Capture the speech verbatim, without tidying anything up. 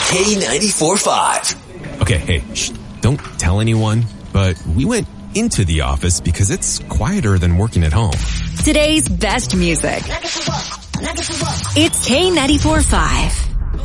K ninety-four five. Okay, hey, shh, don't tell anyone, but we went into the office because it's quieter than working at home. Today's best music. It's K ninety-four five.